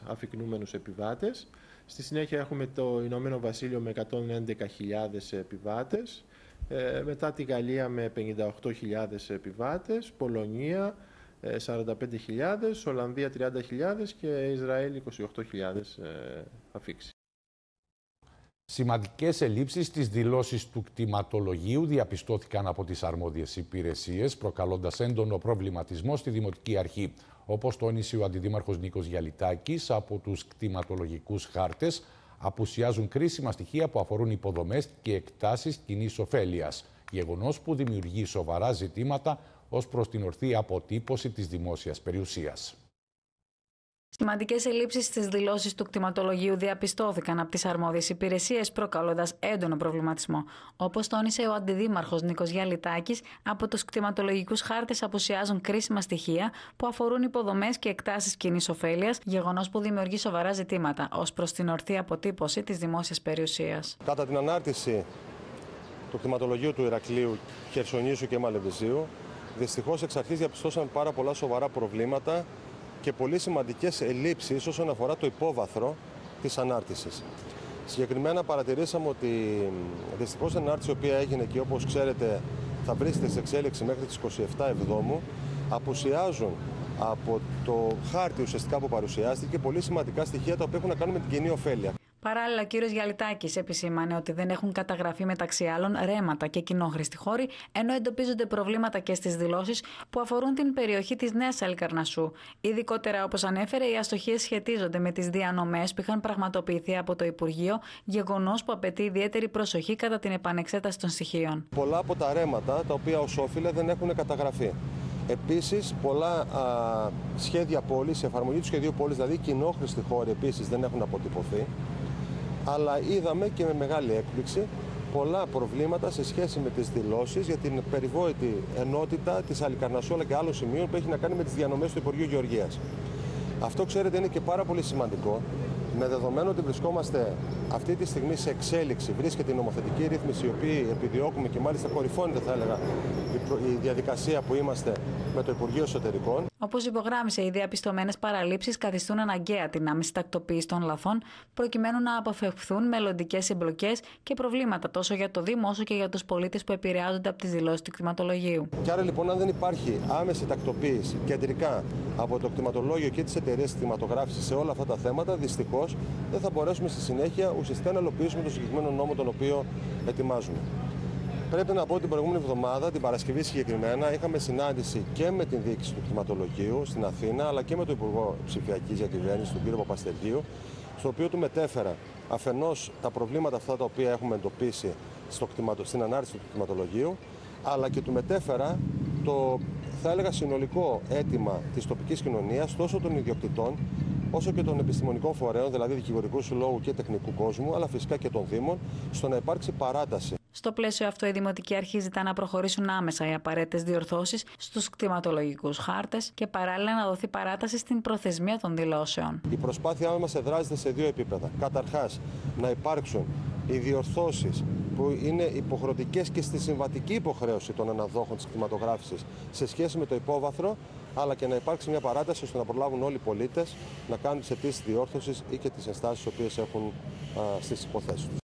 αφικνούμενους επιβάτες. Στη συνέχεια έχουμε το Ηνωμένο Βασίλειο με 111.000 επιβάτες, μετά τη Γαλλία με 58.000 επιβάτες, Πολωνία 45.000, Ολλανδία 30.000 και Ισραήλ 28.000 αφήξεις. Σημαντικές ελλείψεις στις δηλώσεις του κτηματολογίου διαπιστώθηκαν από τις αρμόδιες υπηρεσίες, προκαλώντας έντονο προβληματισμό στη Δημοτική Αρχή. Όπως τόνισε ο Αντιδήμαρχος Νίκος Γιαλιτάκης, από τους κτηματολογικούς χάρτες απουσιάζουν κρίσιμα στοιχεία που αφορούν υποδομές και εκτάσεις κοινής ωφέλειας, γεγονός που δημιουργεί σοβαρά ζητήματα ως προς την ορθή αποτύπωση της δημόσιας περιουσίας. Σημαντικές ελλείψεις στις δηλώσεις του κτηματολογίου διαπιστώθηκαν από τις αρμόδιες υπηρεσίες, προκαλώντας έντονο προβληματισμό. Όπως τόνισε ο Αντιδήμαρχος Νίκος Γιαλιτάκης, από τους κτηματολογικούς χάρτες απουσιάζουν κρίσιμα στοιχεία που αφορούν υποδομές και εκτάσεις κοινής ωφέλειας, γεγονός που δημιουργεί σοβαρά ζητήματα ως προς την ορθή αποτύπωση της δημόσιας περιουσίας. Κατά την ανάρτηση του κτηματολογίου του Ηρακλείου, Χερσονήσου και Μαλεβιζίου, δυστυχώς εξ αρχής διαπιστώσαμε πάρα πολλά σοβαρά προβλήματα και πολύ σημαντικές ελλείψεις όσον αφορά το υπόβαθρο της ανάρτησης. Συγκεκριμένα παρατηρήσαμε ότι δυστυχώς η ανάρτηση η οποία έγινε και όπως ξέρετε θα βρίσκεται σε εξέλιξη μέχρι τις 27 Εβδόμου, απουσιάζουν από το χάρτη ουσιαστικά που παρουσιάστηκε πολύ σημαντικά στοιχεία τα οποία έχουν να κάνουν με την κοινή ωφέλεια. Παράλληλα, ο κύριος Γιαλιτάκης επισήμανε ότι δεν έχουν καταγραφεί μεταξύ άλλων ρέματα και κοινόχρηστοι χώροι, ενώ εντοπίζονται προβλήματα και στις δηλώσεις που αφορούν την περιοχή της Νέας Αλικαρνασσού. Ειδικότερα, όπως ανέφερε, οι αστοχίες σχετίζονται με τις διανομές που είχαν πραγματοποιηθεί από το Υπουργείο, γεγονός που απαιτεί ιδιαίτερη προσοχή κατά την επανεξέταση των στοιχείων. Πολλά από τα ρέματα τα οποία ως όφιλε δεν έχουν καταγραφεί. Επίσης, πολλά σχέδια πόλης, εφαρμογή του σχεδίου πόλης, δηλαδή κοινόχρηστοι χώροι επίσης δεν έχουν αποτυπωθεί. Αλλά είδαμε και με μεγάλη έκπληξη πολλά προβλήματα σε σχέση με τις δηλώσεις για την περιβόητη ενότητα της Αλικαρνασσού αλλά και άλλων σημείων που έχει να κάνει με τις διανομές του Υπουργείου Γεωργίας. Αυτό, ξέρετε, είναι και πάρα πολύ σημαντικό, με δεδομένο ότι βρισκόμαστε αυτή τη στιγμή σε εξέλιξη, βρίσκεται η νομοθετική ρύθμιση, η οποία επιδιώκουμε και μάλιστα κορυφώνεται, θα έλεγα, η διαδικασία που είμαστε με το Υπουργείο Εσωτερικών. Όπως υπογράμμισε, οι διαπιστωμένες παραλήψεις καθιστούν αναγκαία την άμεση τακτοποίηση των λαθών, προκειμένου να αποφευχθούν μελλοντικές εμπλοκές και προβλήματα τόσο για το Δήμο όσο και για τους πολίτες που επηρεάζονται από τις δηλώσεις του κτηματολογίου. Και άρα λοιπόν, αν δεν υπάρχει άμεση τακτοποίηση κεντρικά από το κτηματολόγιο και τις εταιρείες κτηματογράφησης σε όλα αυτά τα θέματα, δυστυχώς δεν θα μπορέσουμε στη συνέχεια ουσιαστικά να υλοποιήσουμε το συγκεκριμένο νόμο τον οποίο ετοιμάζουμε. Πρέπει να πω ότι την προηγούμενη εβδομάδα, την Παρασκευή συγκεκριμένα, είχαμε συνάντηση και με την διοίκηση του κτηματολογίου στην Αθήνα, αλλά και με τον Υπουργό Ψηφιακής Διακυβέρνησης, τον κύριο Παπαστεργίου, στο οποίο του μετέφερα αφενός τα προβλήματα αυτά τα οποία έχουμε εντοπίσει στην ανάρτηση του κτηματολογίου, αλλά και του μετέφερα το, θα έλεγα, συνολικό αίτημα της τοπικής κοινωνίας, τόσο των ιδιοκτητών, όσο και των επιστημονικών φορέων, δηλαδή δικηγορικού συλλόγου και τεχνικού κόσμου, αλλά φυσικά και των Δήμων, στο να υπάρξει παράταση. Στο πλαίσιο αυτό, η Δημοτική Αρχή ζητά να προχωρήσουν άμεσα οι απαραίτητες διορθώσεις στους κτηματολογικούς χάρτες και παράλληλα να δοθεί παράταση στην προθεσμία των δηλώσεων. Η προσπάθειά μας εδράζεται σε δύο επίπεδα. Καταρχάς, να υπάρξουν οι διορθώσεις που είναι υποχρεωτικές και στη συμβατική υποχρέωση των αναδόχων της κτηματογράφησης σε σχέση με το υπόβαθρο, αλλά και να υπάρξει μια παράταση ώστε να προλάβουν όλοι οι πολίτες να κάνουν τις αιτήσεις διόρθωσης ή και τις ενστάσεις τις οποίες έχουν στις υποθέσεις τους.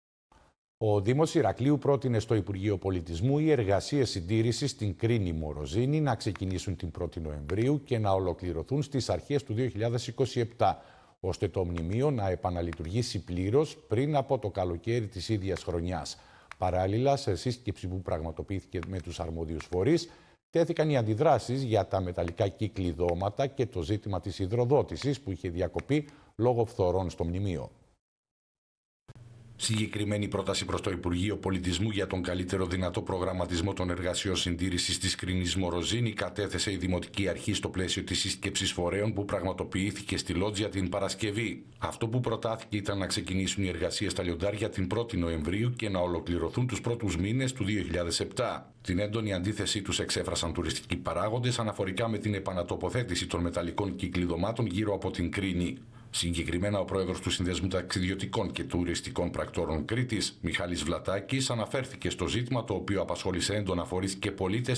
Ο Δήμος Ηρακλείου πρότεινε στο Υπουργείο Πολιτισμού οι εργασίες συντήρησης στην Κρίνη Μοροζίνη να ξεκινήσουν την 1η Νοεμβρίου και να ολοκληρωθούν στις αρχές του 2027, ώστε το μνημείο να επαναλειτουργήσει πλήρως πριν από το καλοκαίρι της ίδιας χρονιάς. Παράλληλα, σε σύσκεψη που πραγματοποιήθηκε με τους αρμόδιους φορείς, τέθηκαν οι αντιδράσεις για τα μεταλλικά κυκλειδώματα και το ζήτημα της υδροδότησης που είχε διακοπεί λόγω φθορών στο μνημείο. Συγκεκριμένη πρόταση προς το Υπουργείο Πολιτισμού για τον καλύτερο δυνατό προγραμματισμό των εργασιών συντήρησης της Κρίνης Μοροζίνη κατέθεσε η Δημοτική Αρχή στο πλαίσιο της σύσκεψης φορέων που πραγματοποιήθηκε στη Λότζια την Παρασκευή. Αυτό που προτάθηκε ήταν να ξεκινήσουν οι εργασίες στα λιοντάρια την 1η Νοεμβρίου και να ολοκληρωθούν τους πρώτους μήνες του 2007. Την έντονη αντίθεσή τους εξέφρασαν τουριστικοί παράγοντες αναφορικά με την επανατοποθέτηση των μεταλλικών κυκλειδωμάτων γύρω από την Κρίνη. Συγκεκριμένα, ο πρόεδρος του Συνδέσμου Ταξιδιωτικών και Τουριστικών Πρακτόρων Κρήτης, Μιχάλης Βλατάκης, αναφέρθηκε στο ζήτημα το οποίο απασχόλησε έντονα φορείς και πολίτες